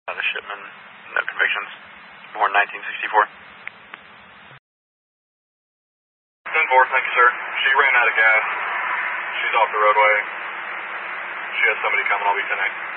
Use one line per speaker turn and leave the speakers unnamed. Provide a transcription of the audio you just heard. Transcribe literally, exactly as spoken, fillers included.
Not a Shipman, no convictions. Born nineteen sixty-four. ten four, thank you, sir. She ran out of gas. She's off the roadway. She has somebody coming. I'll be ten eight.